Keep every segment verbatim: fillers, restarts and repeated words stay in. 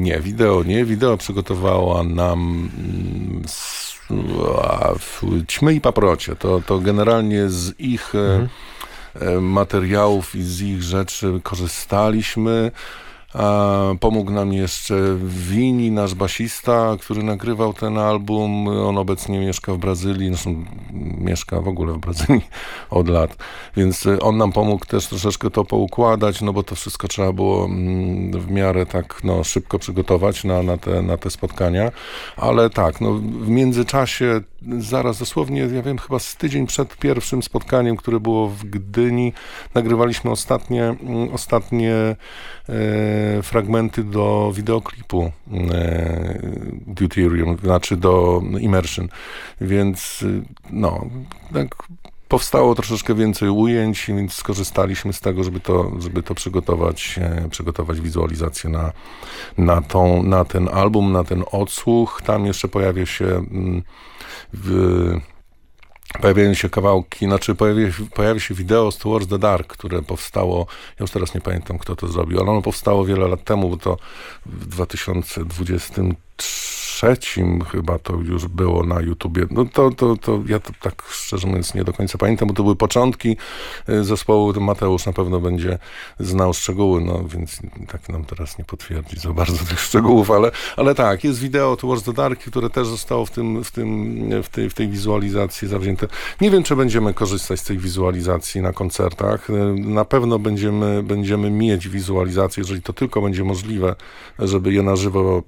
Nie, wideo nie. Wideo przygotowała nam Ćmy i Paprocie. To, to generalnie z ich mhm. materiałów i z ich rzeczy korzystaliśmy. A pomógł nam jeszcze Wini, nasz basista, który nagrywał ten album. On obecnie mieszka w Brazylii, zresztą mieszka w ogóle w Brazylii od lat, więc on nam pomógł też troszeczkę to poukładać, no bo to wszystko trzeba było w miarę tak no, szybko przygotować na, na, te, na te spotkania, ale tak, no, w międzyczasie zaraz dosłownie, ja wiem, chyba z tydzień przed pierwszym spotkaniem, które było w Gdyni, nagrywaliśmy ostatnie, ostatnie e, fragmenty do wideoklipu e, Deuterium, znaczy do Immersion, więc no, tak powstało troszeczkę więcej ujęć, więc skorzystaliśmy z tego, żeby to, żeby to przygotować, e, przygotować wizualizację na, na, tą, na ten album, na ten odsłuch. Tam jeszcze pojawia się mm, w, pojawiają się kawałki, znaczy pojawia, pojawia się wideo z Towards the Dark, które powstało, ja już teraz nie pamiętam, kto to zrobił, ale ono powstało wiele lat temu, bo to w dwa tysiące dwudziestym trzecim chyba to już było na YouTubie. No to, to, to ja to tak szczerze mówiąc nie do końca pamiętam, bo to były początki zespołu. Mateusz na pewno będzie znał szczegóły, no więc tak nam teraz nie potwierdzi za bardzo tych szczegółów, ale, ale tak, jest wideo Towards the Dark, które też zostało w tym, w tym, w tej, w tej wizualizacji zawzięte. Nie wiem, czy będziemy korzystać z tej wizualizacji na koncertach. Na pewno będziemy, będziemy mieć wizualizację, jeżeli to tylko będzie możliwe, żeby je na żywo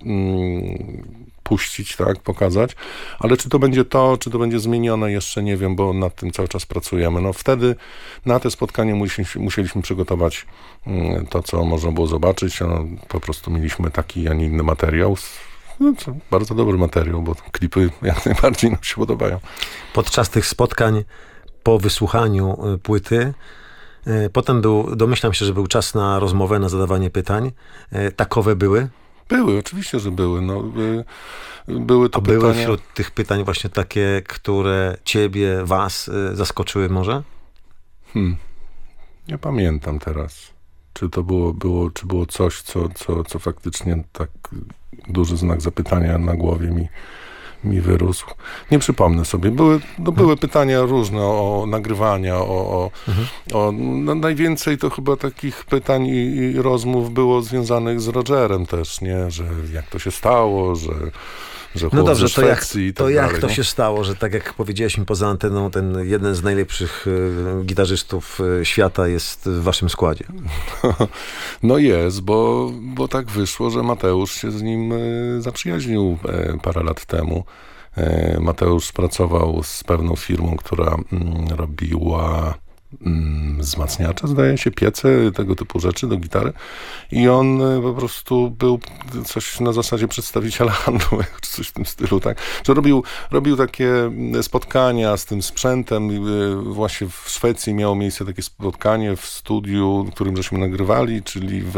mm, puścić, tak, pokazać, ale czy to będzie to, czy to będzie zmienione, jeszcze nie wiem, bo nad tym cały czas pracujemy. No wtedy na te spotkanie musieliśmy, musieliśmy przygotować to, co można było zobaczyć. No, po prostu mieliśmy taki, a nie inny materiał. No, co, bardzo dobry materiał, bo klipy jak najbardziej nam się podobają. Podczas tych spotkań, po wysłuchaniu płyty, potem był, domyślam się, że był czas na rozmowę, na zadawanie pytań. Takowe były? Były, oczywiście, że były. No, by, były to A pytania. Były wśród tych pytań właśnie takie, które ciebie, was zaskoczyły może? Hmm. Nie pamiętam teraz. Czy to było, było, czy było coś, co, co, co faktycznie tak duży znak zapytania na głowie mi, mi wyrósł. Nie przypomnę sobie. Były, no, były hmm. pytania różne o, o nagrywania, o, o, hmm. o no, najwięcej to chyba takich pytań i, i rozmów było związanych z Rogerem też, nie? Że jak to się stało, że że no dobrze, to jak, i tak to, jak dalej, to no? się stało, że tak jak powiedziałeś mi poza anteną, ten jeden z najlepszych y, gitarzystów y, świata jest w waszym składzie? No jest, bo, bo tak wyszło, że Mateusz się z nim y, zaprzyjaźnił y, parę lat temu. Y, Mateusz pracował z pewną firmą, która y, robiła wzmacniacze, zdaje się, piece, tego typu rzeczy do gitary i on po prostu był coś na zasadzie przedstawiciela handlu, czy coś w tym stylu, tak, że robił, robił takie spotkania z tym sprzętem. Właśnie w Szwecji miało miejsce takie spotkanie w studiu, w którym żeśmy nagrywali, czyli w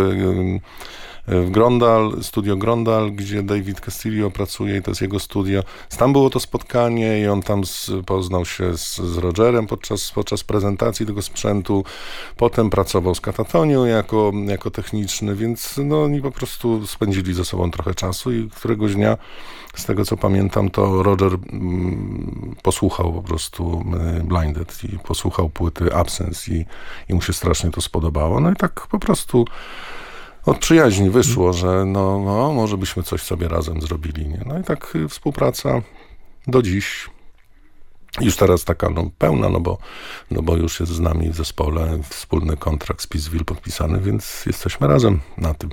w Grondal, studio Grondal, gdzie David Castillo pracuje i to jest jego studio. Tam było to spotkanie i on tam z, poznał się z, z Rogerem podczas, podczas prezentacji tego sprzętu. Potem pracował z Katatonią jako, jako techniczny, więc no, oni po prostu spędzili ze sobą trochę czasu i któregoś dnia, z tego co pamiętam, to Roger mm, posłuchał po prostu Blinded i posłuchał płyty Absence i, i mu się strasznie to spodobało. No i tak po prostu od przyjaźni wyszło, że no, no może byśmy coś sobie razem zrobili. Nie? No i tak współpraca do dziś. Już teraz taka no, pełna, no bo, no bo już jest z nami w zespole wspólny kontrakt z Peaceville podpisany, więc jesteśmy razem na tym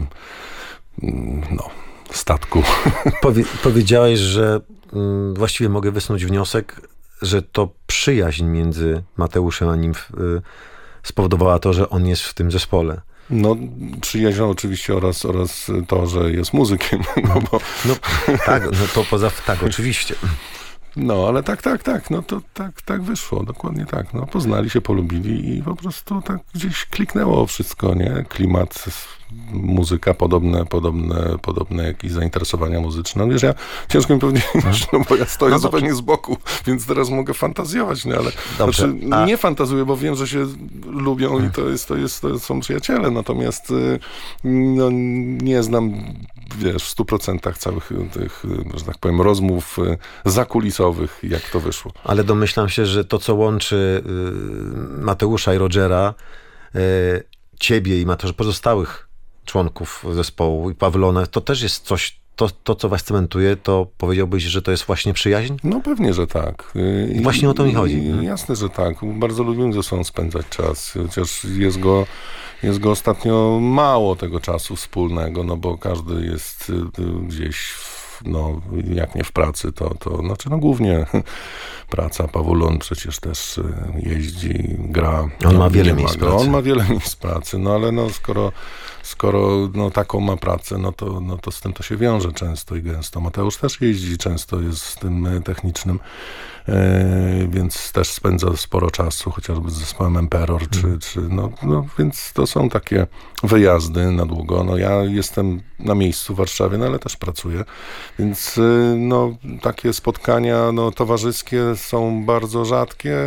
no, statku. Powie, powiedziałeś, że mm, właściwie mogę wysnuć wniosek, że to przyjaźń między Mateuszem a nim y, spowodowała to, że on jest w tym zespole. No, przyjaźń oczywiście oraz, oraz to, że jest muzykiem. No, bo... no tak, no to poza, tak, oczywiście. No, ale tak, tak, tak, no to tak, tak wyszło, dokładnie tak. No, poznali się, polubili i po prostu tak gdzieś kliknęło wszystko, nie? Klimat muzyka, podobne, podobne, podobne jakieś zainteresowania muzyczne. No wiesz, ja ciężko mi powiedzieć, no bo ja stoję No zupełnie z boku, więc teraz mogę fantazjować, no ale Dobrze. znaczy, A- nie fantazuję, bo wiem, że się lubią i to jest, to jest, to są przyjaciele, natomiast y, no, nie znam, wiesz, w stu procentach całych tych, że tak powiem, rozmów y, zakulisowych, jak to wyszło. Ale domyślam się, że to, co łączy y, Mateusza i Rogera, y, ciebie i Mateusza, pozostałych członków zespołu i Pawlona, to też jest coś, to, to co was cementuje, to powiedziałbyś, że to jest właśnie przyjaźń? No pewnie, że tak. I, Właśnie o to mi i- chodzi. i Jasne, że tak. Bardzo lubimy ze sobą spędzać czas, chociaż jest go, jest go ostatnio mało tego czasu wspólnego, no bo każdy jest y, y, gdzieś, w, no jak nie w pracy, to, to znaczy no głównie praca. Pawulon przecież też y, jeździ, gra. On ma wiele Nie miejsc go. pracy. On ma wiele miejsc pracy, no ale no skoro Skoro no, taką ma pracę, no to, no to z tym to się wiąże często i gęsto. Mateusz też jeździ, często jest z tym e, technicznym, e, więc też spędza sporo czasu, chociażby z zespołem Emperor, czy, czy no, no, więc to są takie wyjazdy na długo. No, ja jestem na miejscu w Warszawie, no, ale też pracuję, więc e, no, takie spotkania no, towarzyskie są bardzo rzadkie,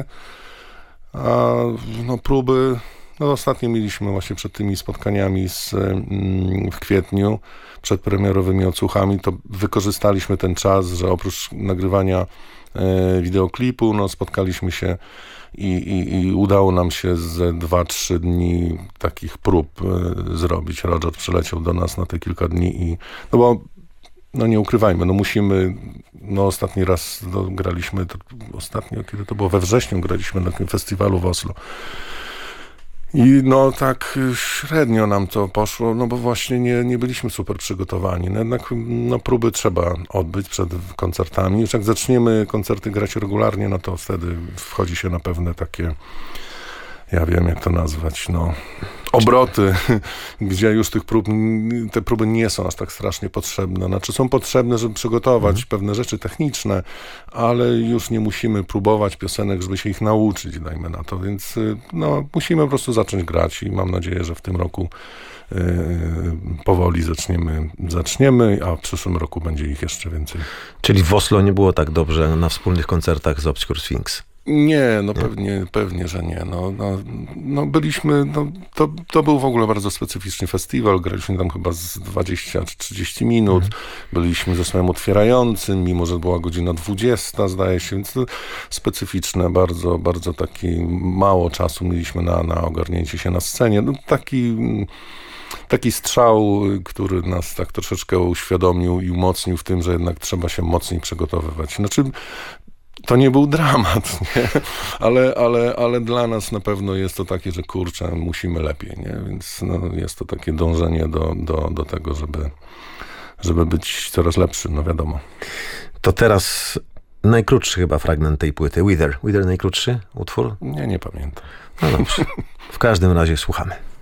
a no, próby... No ostatnio mieliśmy właśnie przed tymi spotkaniami z, mm, w kwietniu, przed premierowymi odsłuchami, to wykorzystaliśmy ten czas, że oprócz nagrywania e, wideoklipu, no spotkaliśmy się i, i, i udało nam się ze dwa, trzy dni takich prób e, zrobić. Roger przyleciał do nas na te kilka dni i, no bo no nie ukrywajmy, no musimy, no ostatni raz no, graliśmy, to, ostatnio, kiedy to było we wrześniu, graliśmy na tym festiwalu w Oslo. I no tak średnio nam to poszło, no bo właśnie nie, nie byliśmy super przygotowani. No jednak no, próby trzeba odbyć przed koncertami. Już jak zaczniemy koncerty grać regularnie, no to wtedy wchodzi się na pewne takie, ja wiem jak to nazwać, no obroty, gdzie już tych prób, te próby nie są aż tak strasznie potrzebne. Znaczy są potrzebne, żeby przygotować mhm. pewne rzeczy techniczne, ale już nie musimy próbować piosenek, żeby się ich nauczyć, dajmy na to. Więc no, musimy po prostu zacząć grać i mam nadzieję, że w tym roku yy, powoli zaczniemy, zaczniemy, a w przyszłym roku będzie ich jeszcze więcej. Czyli w Oslo nie było tak dobrze na wspólnych koncertach z Obscure Sphinx? Nie, no pewnie, pewnie, że nie. No, no, no byliśmy, no, to, to był w ogóle bardzo specyficzny festiwal, graliśmy tam chyba z dwadzieścia czy trzydzieści minut, mhm. byliśmy zespołem otwierającym, mimo że była godzina dwudziesta, zdaje się, więc to specyficzne, bardzo, bardzo taki mało czasu mieliśmy na, na ogarnięcie się na scenie. No, taki... Taki strzał, który nas tak troszeczkę uświadomił i umocnił w tym, że jednak trzeba się mocniej przygotowywać. Znaczy, to nie był dramat, nie? Ale, ale, ale dla nas na pewno jest to takie, że kurczę, musimy lepiej, nie? Więc no, jest to takie dążenie do, do, do tego, żeby, żeby być coraz lepszym, no wiadomo. To teraz najkrótszy chyba fragment tej płyty. Wither. Wither najkrótszy utwór? Nie, nie pamiętam. No dobrze. W każdym razie słuchamy.